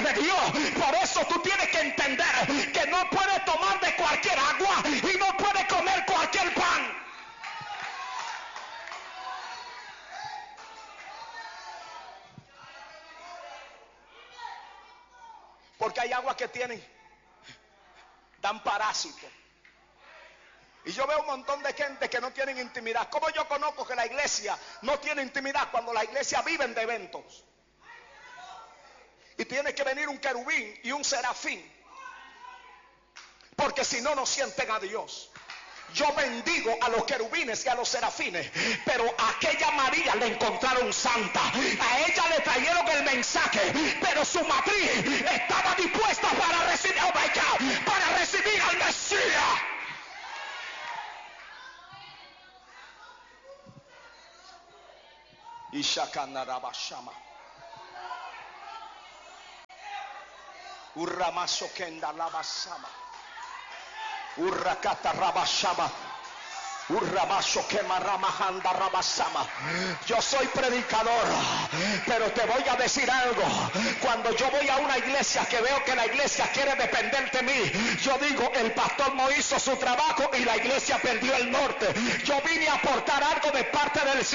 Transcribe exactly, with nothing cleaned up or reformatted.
de Dios. Por eso tú tienes que entender que no puedes tomar de cualquier agua y no puedes comer cualquier pan. Porque hay agua que tienen, dan parásitos. Y yo veo un montón de gente que no tienen intimidad. ¿Cómo yo conozco que la iglesia no tiene intimidad? Cuando la iglesia vive de eventos. Y tiene que venir un querubín y un serafín. Porque si no, no sienten a Dios. Yo bendigo a los querubines y a los serafines, pero a aquella María le encontraron santa. A ella le trajeron el mensaje, pero su matriz estaba dispuesta para recibir, oh my God, para recibir al Mesías. Y Shakanarabashama. Urramaso kenda labasama. Urrakata rabashama. Urrabaso quemaramajanda rabasama. Yo soy predicador, pero te voy a decir algo. Cuando yo voy a una iglesia que veo que la iglesia quiere depender de mí, yo digo, el pastor no hizo su trabajo y la iglesia perdió el norte. Yo vine a aportar algo de parte del cielo.